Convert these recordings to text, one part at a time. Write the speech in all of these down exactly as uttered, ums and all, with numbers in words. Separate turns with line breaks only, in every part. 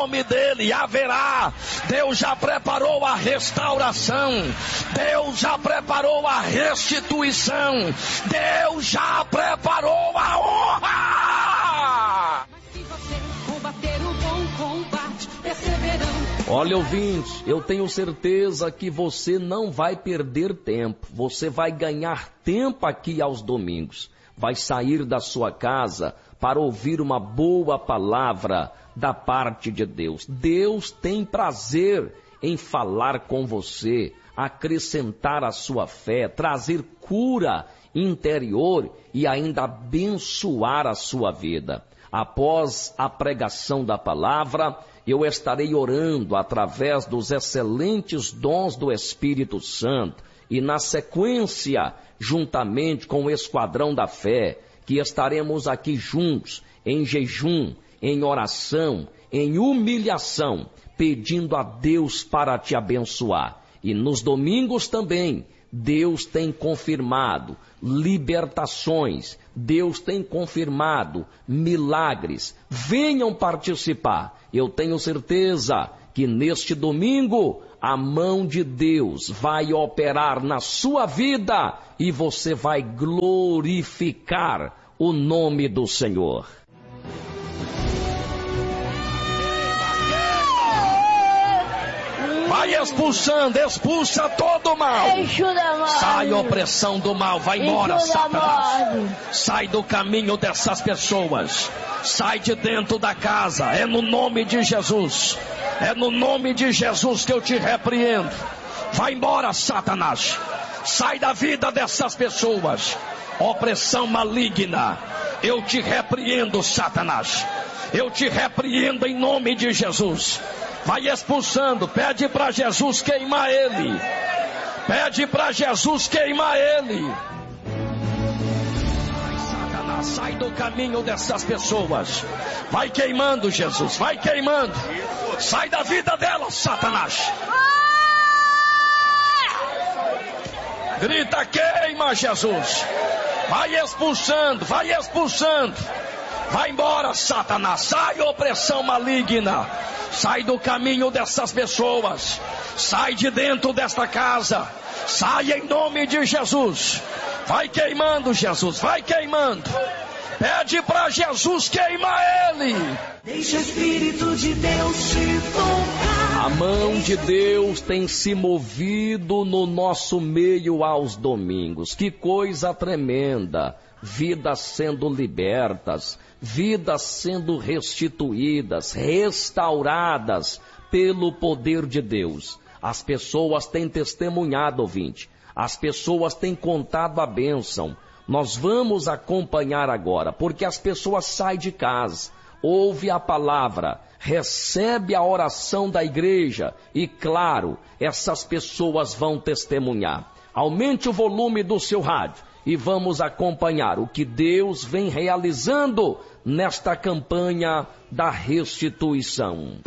nome dele haverá. Deus já preparou a restauração, Deus já preparou a restituição, Deus já preparou a honra.
Mas se você combater o bom combate, perseverando.
Olha, ouvinte, eu tenho certeza que você não vai perder tempo. Você vai ganhar tempo aqui aos domingos. Vai sair da sua casa para ouvir uma boa palavra da parte de Deus. Deus tem prazer em falar com você, acrescentar a sua fé, trazer cura interior e ainda abençoar a sua vida. Após a pregação da palavra, eu estarei orando através dos excelentes dons do Espírito Santo e na sequência, juntamente com o Esquadrão da Fé, que estaremos aqui juntos, em jejum, em oração, em humilhação, pedindo a Deus para te abençoar. E nos domingos também, Deus tem confirmado libertações, Deus tem confirmado milagres. Venham participar. Eu tenho certeza que neste domingo a mão de Deus vai operar na sua vida e você vai glorificar o nome do Senhor.
Vai expulsando, expulsa todo o mal. Sai a opressão do mal, vai embora, Satanás. Sai do caminho dessas pessoas. Sai de dentro da casa, é no nome de Jesus. É no nome de Jesus que eu te repreendo. Vai embora, Satanás. Sai da vida dessas pessoas. Opressão maligna, eu te repreendo, Satanás. Eu te repreendo em nome de Jesus. Vai expulsando, pede para Jesus queimar ele. Pede para Jesus queimar ele. Ai, Satanás, sai do caminho dessas pessoas. Vai queimando, Jesus, vai queimando. Sai da vida delas, Satanás. Grita, queima, Jesus. Vai expulsando, vai expulsando. Vai embora, Satanás. Sai, opressão maligna. Sai do caminho dessas pessoas. Sai de dentro desta casa. Sai em nome de Jesus. Vai queimando, Jesus. Vai queimando. Pede para Jesus queimar ele.
Deixa o Espírito de Deus te tocar.
A mão de Deus tem se movido no nosso meio aos domingos. Que coisa tremenda. Vidas sendo libertas, vidas sendo restituídas, restauradas pelo poder de Deus. As pessoas têm testemunhado, ouvinte. As pessoas têm contado a bênção. Nós vamos acompanhar agora, porque as pessoas saem de casa, ouvem a palavra, recebem a oração da igreja e, claro, essas pessoas vão testemunhar. Aumente o volume do seu rádio e vamos acompanhar o que Deus vem realizando nesta campanha da restituição.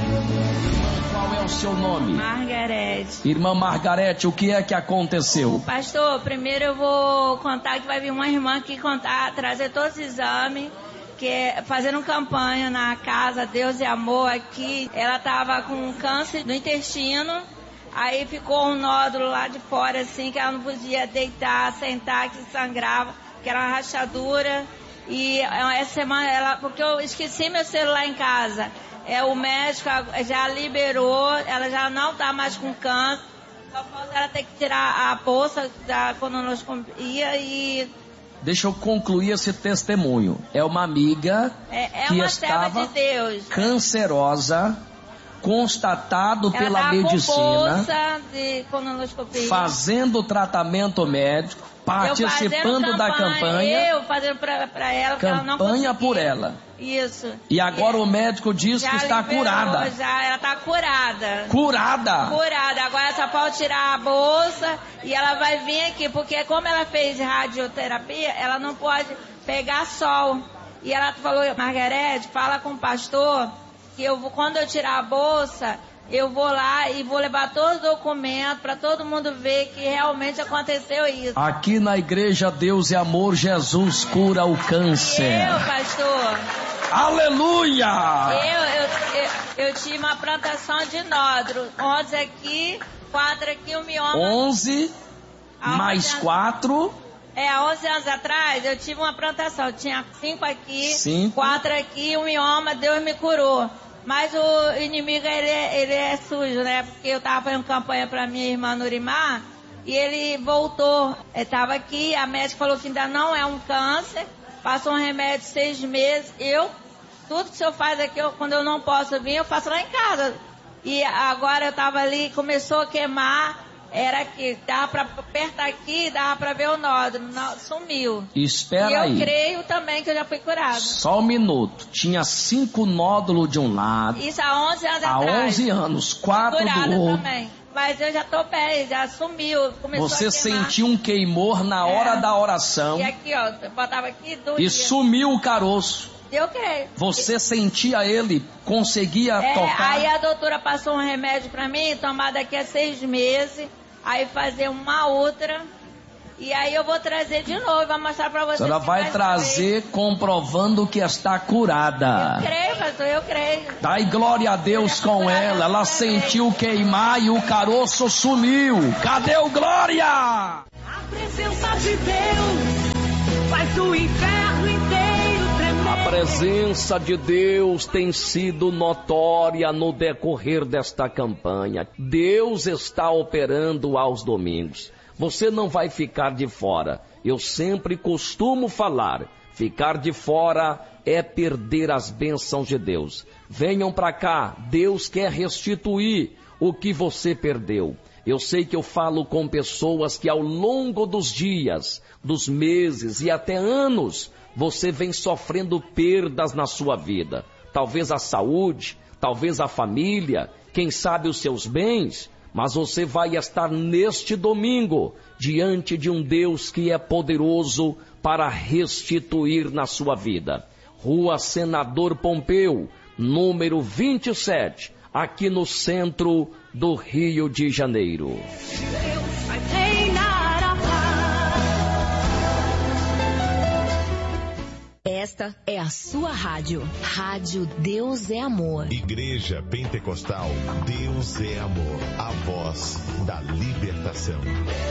Qual é o seu nome?
Margarete.
Irmã Margarete, o que é que aconteceu?
Pastor, primeiro eu vou contar que vai vir uma irmã aqui contar, trazer todos os exames, que é fazendo campanha na casa Deus e Amor aqui. Ela estava com câncer no intestino. Aí ficou um nódulo lá de fora, assim, que ela não podia deitar, sentar, que sangrava, que era uma rachadura. E essa semana, ela, porque eu esqueci meu celular em casa, é, o médico já liberou, ela já não está mais com câncer, só falta ela ter que tirar a bolsa da colonoscopia e...
Deixa eu concluir esse testemunho. É uma amiga
é, é
que
uma
estava
de Deus.
cancerosa, constatado
ela
pela medicina,
com bolsa de colonoscopia,
fazendo tratamento médico, participando da campanha,
eu fazendo para ela,
campanha por ela.
Isso.
E agora e o médico diz que está liberou, curada.
Já, ela está curada.
Curada.
Curada. Agora só pode tirar a bolsa e ela vai vir aqui, porque como ela fez radioterapia, ela não pode pegar sol. E ela falou, Margarete, fala com o pastor que eu vou, quando eu tirar a bolsa, eu vou lá e vou levar todos os documentos para todo mundo ver que realmente aconteceu isso.
Aqui na Igreja Deus e Amor, Jesus cura o câncer.
Eu, pastor.
Aleluia!
Eu, eu, eu, eu tinha uma plantação de nódulo. onze aqui, quatro aqui, um mioma.
onze mais quatro.
É, há onze anos atrás eu tive uma plantação. Eu tinha cinco aqui,
cinco.
quatro aqui, um mioma, Deus me curou. Mas o inimigo, ele, ele é sujo, né? Porque eu tava fazendo campanha pra minha irmã Nurimar e ele voltou. Ele tava aqui, a médica falou que ainda não é um câncer. Passou um remédio seis meses. Eu, tudo que o senhor faz aqui, eu, quando eu não posso vir, eu faço lá em casa. E agora eu tava ali, começou a queimar. Era aqui, dava pra apertar aqui, dava pra ver o nódulo, não, sumiu.
Espera
e eu
aí.
eu creio também que eu já fui curada.
Só um minuto. Tinha cinco nódulos de um lado.
Isso há onze anos
há
atrás.
Há onze anos, quatro
curada
do outro.
Também. Mas eu já tô bem, já sumiu. Começou
Você
a
sentiu um queimor na hora é. da oração.
E aqui, ó, eu botava aqui dois
E
dias.
Sumiu o caroço.
Eu creio.
Você e... sentia ele, conseguia
é,
tocar?
Aí a doutora passou um remédio pra mim, tomar daqui a seis meses. Aí fazer uma outra. E aí eu vou trazer de novo, vai mostrar pra vocês.
Ela vai trazer vez. comprovando que está curada.
Eu creio, pastor, eu creio.
Dai glória a Deus com ela. Ela sentiu queimar e o caroço sumiu. Cadê o glória?
A presença de Deus faz o inferno inteiro tremer.
A presença de Deus tem sido notória no decorrer desta campanha. Deus está operando aos domingos. Você não vai ficar de fora. Eu sempre costumo falar, ficar de fora é perder as bênçãos de Deus. Venham para cá, Deus quer restituir o que você perdeu. Eu sei que eu falo com pessoas que ao longo dos dias, dos meses e até anos, você vem sofrendo perdas na sua vida. Talvez a saúde, talvez a família, quem sabe os seus bens. Mas você vai estar neste domingo diante de um Deus que é poderoso para restituir na sua vida. Rua Senador Pompeu, número vinte e sete, aqui no centro do Rio de Janeiro.
Deus vai reinar a paz.
Esta é a sua rádio. Rádio Deus é Amor.
Igreja Pentecostal Deus é Amor. A voz da libertação.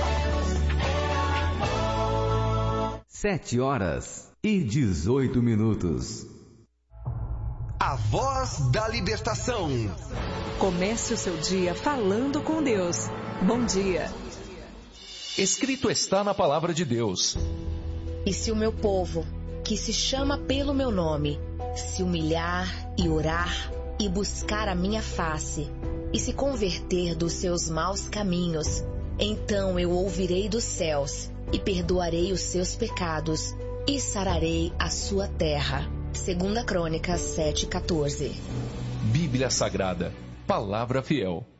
Sete horas e dezoito minutos.
A voz da libertação.
Comece o seu dia falando com Deus. Bom dia.
Escrito está na palavra de Deus.
E se o meu povo, que se chama pelo meu nome, se humilhar e orar e buscar a minha face, e se converter dos seus maus caminhos, então eu ouvirei dos céus e perdoarei os seus pecados e sararei a sua terra. Segunda Crônicas sete, quatorze.
Bíblia Sagrada, Palavra Fiel.